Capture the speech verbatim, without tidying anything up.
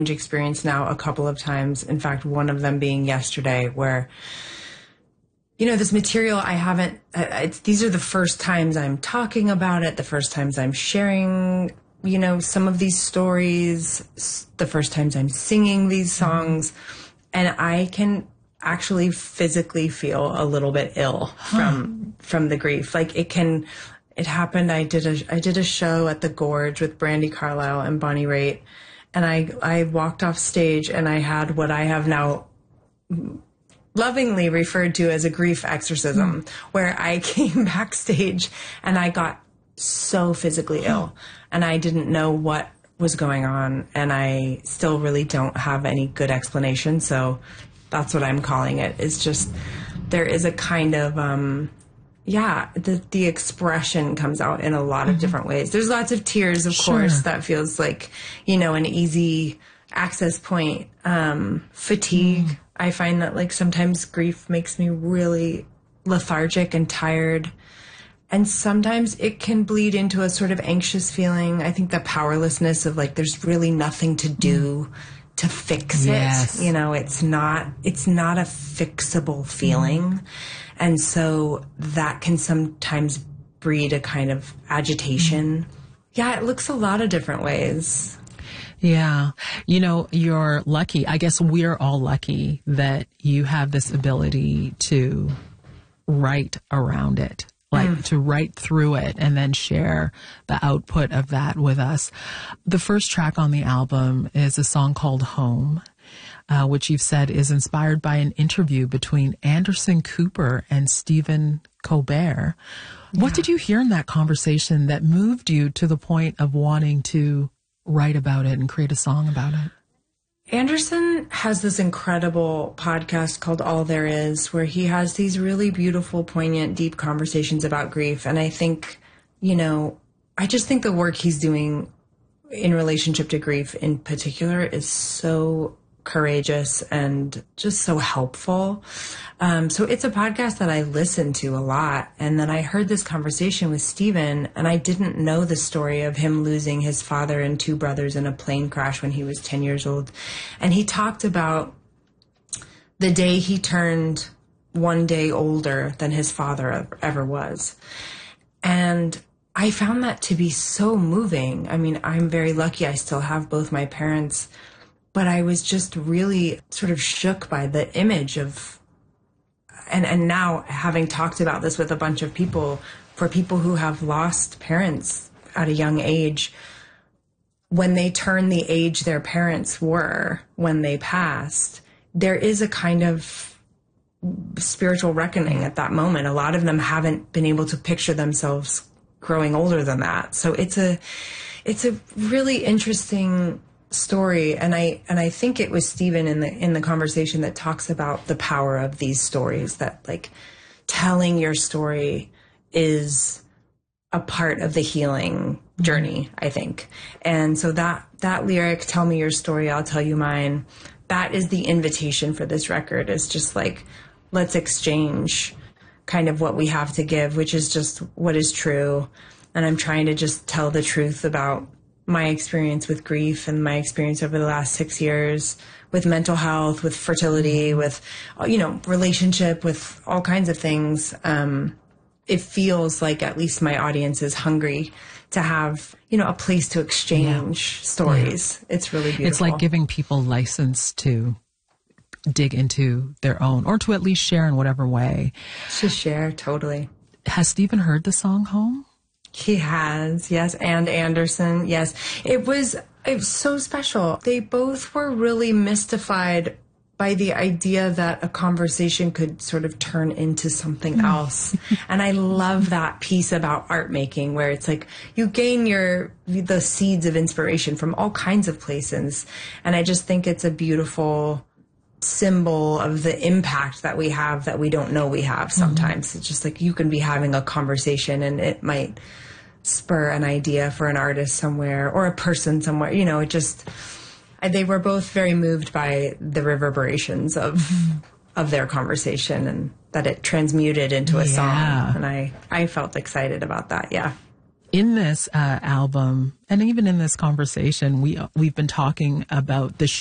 experience now a couple of times. In fact, one of them being yesterday, where, you know, this material I haven't, it's, these are the first times I'm talking about it, the first times I'm sharing, you know, some of these stories, the first times I'm singing these songs, and I can actually physically feel a little bit ill huh. from, from the grief. Like it can, it happened. I did a, I did a show at the Gorge with Brandi Carlile and Bonnie Raitt. And I, I walked off stage and I had what I have now lovingly referred to as a grief exorcism, mm. where I came backstage and I got so physically ill and I didn't know what was going on, and I still really don't have any good explanation. So that's what I'm calling it. It's just, there is a kind of, um, yeah, the, the expression comes out in a lot of mm-hmm. different ways. There's lots of tears, of sure. course. That feels like, you know, an easy access point. Um, fatigue. Mm. I find that like sometimes grief makes me really lethargic and tired. And sometimes it can bleed into a sort of anxious feeling. I think the powerlessness of like, there's really nothing to do mm. to fix yes. it. You know, it's not, it's not a fixable feeling. Mm. And so that can sometimes breed a kind of agitation. Mm. Yeah, it looks a lot of different ways. Yeah. You know, you're lucky. I guess we're all lucky that you have this ability to write around it, like mm. to write through it and then share the output of that with us. The first track on the album is a song called Home. Uh, which you've said is inspired by an interview between Anderson Cooper and Stephen Colbert. Yeah. What did you hear in that conversation that moved you to the point of wanting to write about it and create a song about it? Anderson has this incredible podcast called All There Is, where he has these really beautiful, poignant, deep conversations about grief. And I think, you know, I just think the work he's doing in relationship to grief in particular is so courageous and just so helpful. Um, so it's a podcast that I listen to a lot. And then I heard this conversation with Stephen, and I didn't know the story of him losing his father and two brothers in a plane crash when he was ten years old. And he talked about the day he turned one day older than his father ever was. And I found that to be so moving. I mean, I'm very lucky I still have both my parents, but I was just really sort of shook by the image of, and, and now having talked about this with a bunch of people, for people who have lost parents at a young age, when they turn the age their parents were when they passed, there is a kind of spiritual reckoning at that moment. A lot of them haven't been able to picture themselves growing older than that. So it's a, it's a really interesting story, and I and I think it was Stephen in the in the conversation that talks about the power of these stories, that like telling your story is a part of the healing journey, I think. And so that that lyric, "Tell me your story, I'll tell you mine," that is the invitation for this record. It's just like, let's exchange kind of what we have to give, which is just what is true. And I'm trying to just tell the truth about my experience with grief and my experience over the last six years with mental health, with fertility, with, you know, relationship, with all kinds of things. Um, it feels like at least my audience is hungry to have, you know, a place to exchange yeah. stories. Yeah. It's really beautiful. It's like giving people license to dig into their own, or to at least share in whatever way. To share, totally. Has Stephen heard the song Home? He has, yes, and Anderson, yes. It was, it was so special. They both were really mystified by the idea that a conversation could sort of turn into something else. And I love that piece about art making, where it's like you gain your, the seeds of inspiration from all kinds of places. And I just think it's a beautiful symbol of the impact that we have that we don't know we have sometimes. Mm-hmm. It's just like you can be having a conversation and it might spur an idea for an artist somewhere or a person somewhere. You know, it just, they were both very moved by the reverberations of mm-hmm. of their conversation, and that it transmuted into a yeah. song. And I, I felt excited about that, yeah. In this uh, album, and even in this conversation, we we've been talking about the